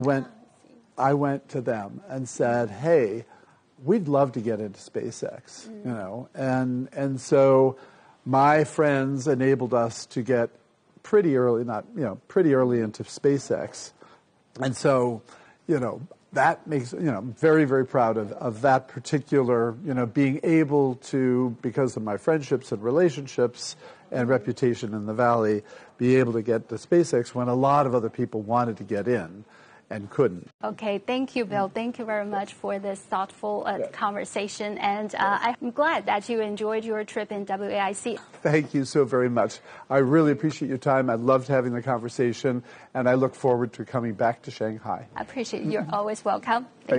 Went, I went to them and said, hey, we'd love to get into SpaceX, you know, and so my friends enabled us to get pretty early into SpaceX, and so, you know, that makes, you know, I'm very, very proud of that particular, you know, being able to, because of my friendships and relationships and reputation in the Valley, be able to get to SpaceX when a lot of other people wanted to get in and couldn't. Okay, thank you, Bill. Thank you very much for this thoughtful conversation, and I'm glad that you enjoyed your trip in WAIC. Thank you so very much. I really appreciate your time. I loved having the conversation, and I look forward to coming back to Shanghai. I appreciate it. You're always welcome.